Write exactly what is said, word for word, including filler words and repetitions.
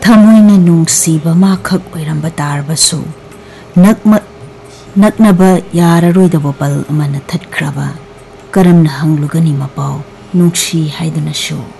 ꯊꯃꯣꯏꯅ ꯅꯨꯡꯁꯤꯕ ꯃꯥꯈꯛ ꯑꯣꯏꯔꯝꯕ ꯇꯥꯔꯕꯁꯨ ꯅꯛꯅꯕ ꯌꯥꯔꯔꯣꯏꯗꯕ ꯕꯜ ꯑꯃꯅ ꯊꯠꯈ꯭ꯔꯕ ꯀꯔꯝꯅ ꯍꯪꯂꯨꯒꯅꯤ ꯃꯄꯥꯎ ꯅꯨꯡꯁꯤ ꯍꯥꯏꯗꯨꯅꯁꯨ